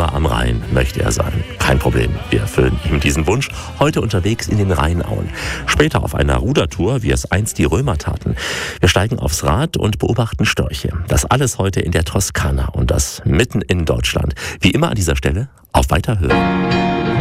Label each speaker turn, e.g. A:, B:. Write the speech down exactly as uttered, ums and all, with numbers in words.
A: nur am Rhein möchte er sein. Kein Problem, wir erfüllen ihm diesen Wunsch. Heute unterwegs in den Rheinauen. Später auf einer Rudertour, wie es einst die Römer taten. Wir steigen aufs Rad und beobachten Störche. Das alles heute in der Toskana und das mitten in Deutschland. Wie immer an dieser Stelle, auf Weiterhören.